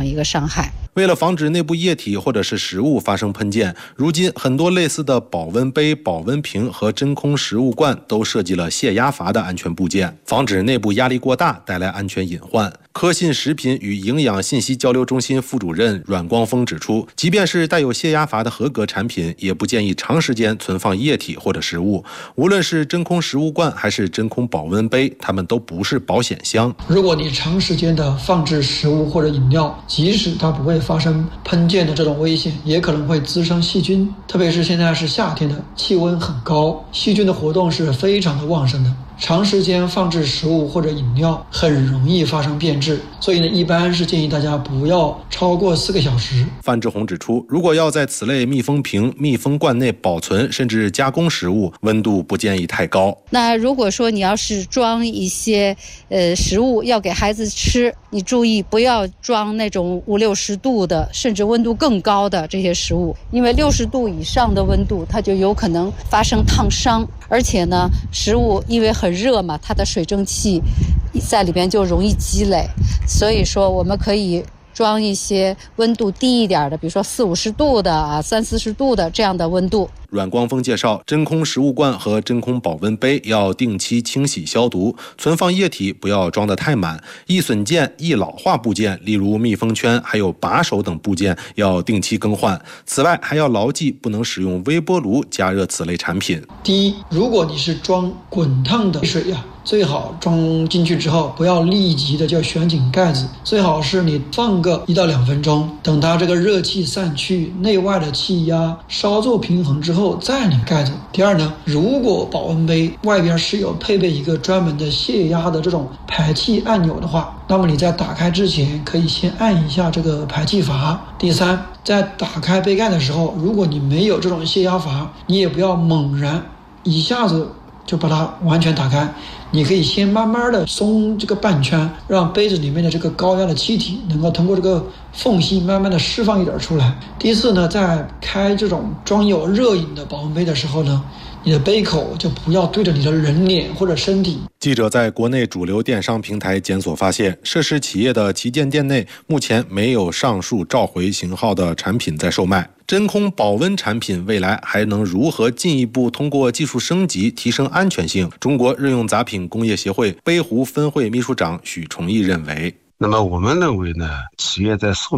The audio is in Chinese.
一个伤害。 为了防止内部液体或者是食物发生喷溅，如今很多类似的保温杯、保温瓶和真空食物罐都设计了泄压阀的安全部件，防止内部压力过大带来安全隐患。科信食品与营养信息交流中心副主任阮光峰指出，即便是带有泄压阀的合格产品，也不建议长时间存放液体或者食物。无论是真空食物罐还是真空保温杯，它们都不是保险箱。 如果你长时间的放置食物或者饮料，即使它不会发生喷溅的这种危险，也可能会滋生细菌。特别是现在是夏天的，气温很高，细菌的活动是非常的旺盛的。长时间放置食物或者饮料很容易发生变质，所以呢，一般是建议大家不要超过4个小时。 范志红指出，如果要在此类密封瓶、密封罐内保存甚至加工食物，温度不建议太高。 那如果说你要是装一些食物要给孩子吃，你注意不要装那种50、60度的，甚至温度更高的这些食物，因为60度以上的温度，它就有可能发生烫伤。而且呢，食物因为很热嘛，它的水蒸气在里边就容易积累，所以说我们可以装一些温度低一点的，比如说40、50度的30、40度的这样的温度。 阮光峰介绍，真空食物罐和真空保温杯要定期清洗消毒，存放液体不要装得太满，易损件、易老化部件，例如密封圈还有把手等部件要定期更换。此外还要牢记不能使用微波炉加热此类产品。 第一，如果你是装滚烫的水最好装进去之后不要立即的就旋紧盖子，最好是你放个1到2分钟，等它这个热气散去，内外的气压稍作平衡之后再拧盖子。第二呢，如果保温杯外边是有配备一个专门的泄压的这种排气按钮的话，那么你在打开之前可以先按一下这个排气阀。第三，在打开杯盖的时候，如果你没有这种泄压阀，你也不要猛然一下子就把它完全打开，你可以先慢慢的松这个半圈，让杯子里面的这个高压的气体能够通过这个缝隙慢慢的释放一点出来。第四呢，在开这种装有热饮的保温杯的时候呢，你的杯口就不要对着你的人脸或者身体。 记者在国内主流电商平台检索发现，涉事企业的旗舰店内目前没有上述召回型号的产品在售卖。真空保温产品未来还能如何进一步通过技术升级提升安全性？中国日用杂品工业协会杯壶分会秘书长许崇义认为， 那么我们认为呢，企业在售